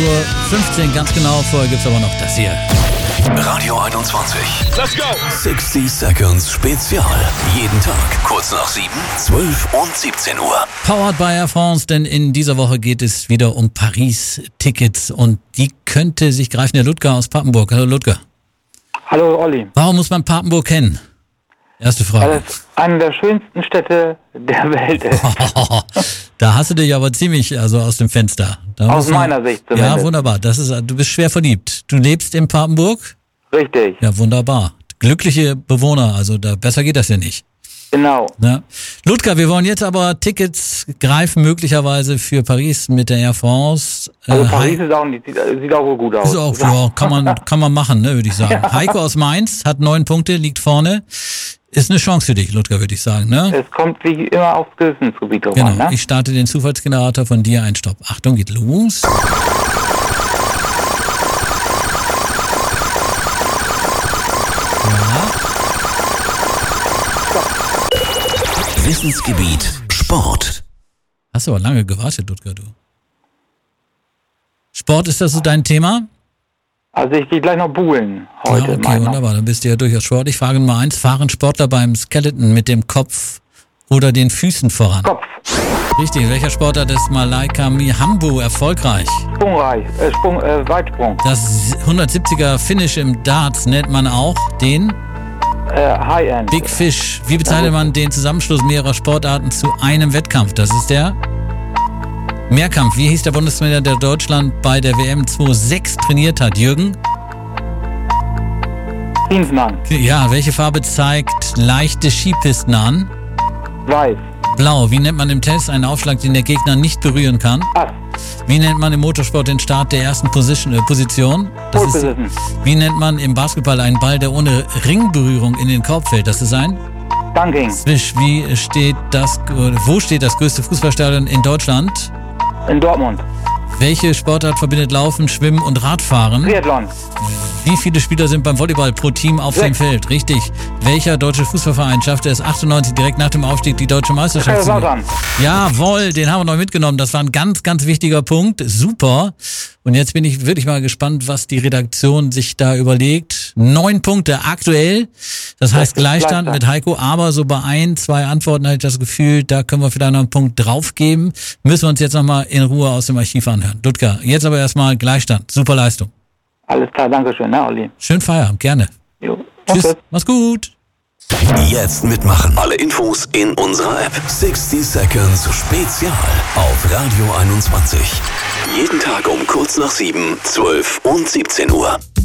20:15 ganz genau. Vorher gibt's aber noch das hier. Radio 21. Let's go! 60 Seconds Spezial. Jeden Tag kurz nach 7, 12 und 17 Uhr. Powered by Air France, denn in dieser Woche geht es wieder um Paris-Tickets und die könnte sich greifen. Der Ludger aus Papenburg. Hallo Ludger. Hallo Olli. Warum muss man Papenburg kennen? Erste Frage. Weil es eine der schönsten Städte der Welt ist. Da hast du dich aber ziemlich aus dem Fenster. Aus meiner Sicht zumindest. Ja, wunderbar. Du bist schwer verliebt. Du lebst in Papenburg? Richtig. Ja, wunderbar. Glückliche Bewohner, besser geht das ja nicht. Genau. Ja. Ludger, wir wollen jetzt aber Tickets greifen, möglicherweise für Paris mit der Air France. Also Paris ist auch nicht, sieht auch wohl gut aus. Ist auch, ja, kann man machen, ne, würde ich sagen. Ja. Heiko aus Mainz hat 9 Punkte, liegt vorne. Ist eine Chance für dich, Ludger, würde ich sagen, ne? Es kommt wie immer aufs Gewissensgebiet drauf an, ne? Ich starte den Zufallsgenerator von dir ein. Stopp. Achtung, geht los. Wissensgebiet Sport. Hast du aber lange gewartet, Ludger, du. Sport, ist das so dein Thema? Also ich gehe gleich noch buhlen heute. Ja, okay, wunderbar, dann bist du ja durchaus sportlich. Frage Nummer 1, fahren Sportler beim Skeleton mit dem Kopf oder den Füßen voran? Kopf. Richtig, in welcher Sportart ist Malaika Mihambo erfolgreich? Weitsprung. Das 170er Finish im Darts nennt man auch den High-End. Big Fish. Wie bezeichnet man den Zusammenschluss mehrerer Sportarten zu einem Wettkampf? Das ist der Mehrkampf. Wie hieß der Bundestrainer, der Deutschland bei der WM 2006 trainiert hat? Jürgen? Klinsmann. Ja, welche Farbe zeigt leichte Skipisten an? Weiß. Blau. Wie nennt man im Test einen Aufschlag, den der Gegner nicht berühren kann? Pass. Wie nennt man im Motorsport den Start der ersten Position? Das ist, wie nennt man im Basketball einen Ball, der ohne Ringberührung in den Korb fällt? Das ist ein Dunking. Swish. Wo steht das größte Fußballstadion in Deutschland? In Dortmund. Welche Sportart verbindet Laufen, Schwimmen und Radfahren? Triathlon. Wie viele Spieler sind beim Volleyball pro Team auf dem Feld? Richtig. Welcher deutsche Fußballverein schaffte es 98 direkt nach dem Aufstieg die deutsche Meisterschaft zu gewinnen? Jawohl, den haben wir noch mitgenommen. Das war ein ganz, ganz wichtiger Punkt. Super. Und jetzt bin ich wirklich mal gespannt, was die Redaktion sich da überlegt. 9 Punkte aktuell. Das heißt Gleichstand mit Heiko. Aber so bei 1, 2 Antworten hatte ich das Gefühl, da können wir vielleicht noch einen Punkt draufgeben. Müssen wir uns jetzt nochmal in Ruhe aus dem Archiv anhören. Ludger, jetzt aber erstmal Gleichstand. Super Leistung. Alles klar, danke schön, ne, Olli? Schönen Feierabend, gerne. Jo. Tschüss, mach's gut. Jetzt mitmachen. Alle Infos in unserer App. 60 Seconds Spezial auf Radio 21. Jeden Tag um kurz nach 7, 12 und 17 Uhr.